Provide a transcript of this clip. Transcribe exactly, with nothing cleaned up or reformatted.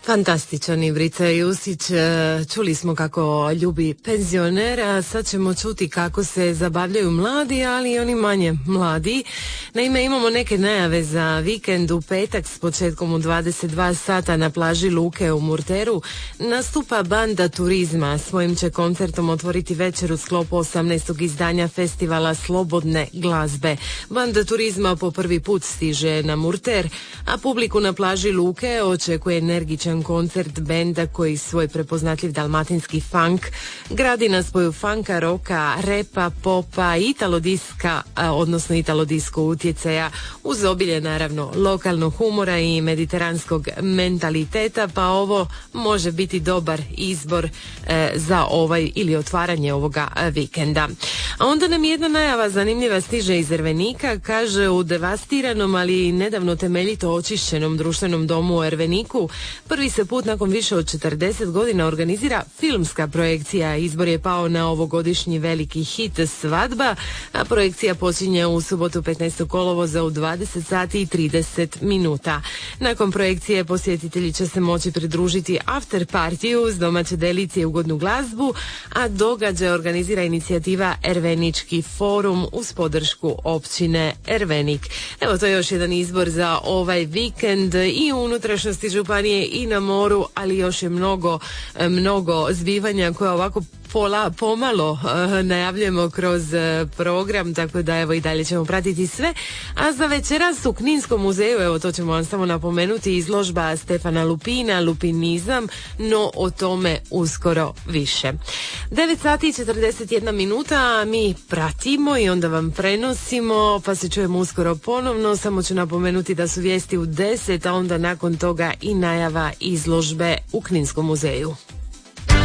Fantastičan Ibrica Jusić, čuli smo kako ljubi penzionera, sad ćemo čuti kako se zabavljaju mladi, ali i oni manje mladi. Naime, imamo neke najave za vikend. U petak s početkom u dvadeset dva sata na plaži Luke u Murteru nastupa Banda turizma. Svojim će koncertom otvoriti večer u sklopu osamnaestog izdanja festivala Slobodne glazbe. Banda turizma po prvi put stiže na Murter, a publiku na plaži Luke očekuje energičan koncert benda koji svoj prepoznatljiv dalmatinski funk gradi na spoju funka, roka, repa, popa, italodiska, odnosno italodisko utjecaja, uz obilje naravno lokalnog humora i mediteranskog mentaliteta, pa ovo može biti dobar izbor e, za ovaj ili otvaranje ovoga vikenda. A onda nam jedna najava zanimljiva stiže iz Ervenika, kaže u devastiranom, ali nedavno temeljito očišćenom društvenom domu u Erveniku prvi se put nakon više od četrdeset godina organizira filmska projekcija. Izbor je pao na ovogodišnji veliki hit Svadba, a projekcija počinje u subotu petnaestog kolovoza u dvadeset sati i trideset minuta. Nakon projekcije posjetitelji će se moći pridružiti after partiju uz domaće delicije i ugodnu glazbu, a događaj organizira inicijativa Ervenički forum uz podršku općine Ervenik. Evo, to je još jedan izbor za ovaj vikend i u unutrašnjosti županije i na moru, ali još je mnogo, mnogo zbivanja koja ovako pola, pomalo uh, najavljujemo kroz uh, program, tako da evo i dalje ćemo pratiti sve. A za večeras u Kninskom muzeju, evo to ćemo vam samo napomenuti, izložba Stefana Lupina, Lupinizam, no o tome uskoro više. devet sati i četrdeset jedna minuta, mi pratimo i onda vam prenosimo, pa se čujemo uskoro ponovno. Samo ću napomenuti da su vijesti u deset, a onda nakon toga i najava izložbe u Kninskom muzeju.